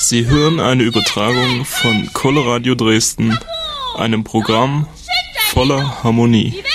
Sie hören eine Übertragung von Coloradio Dresden, einem Programm voller Harmonie.